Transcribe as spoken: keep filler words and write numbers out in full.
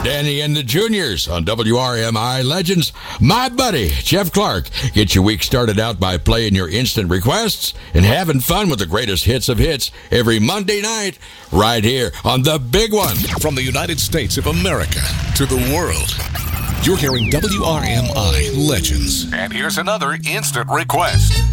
Danny and the Juniors on W R M I Legends. My buddy, Jeff Clark, get your week started out by playing your instant requests and having fun with the greatest hits of hits every Monday night right here on The Big One. From the United States of America to the world, you're hearing W R M I Legends. And here's another instant request.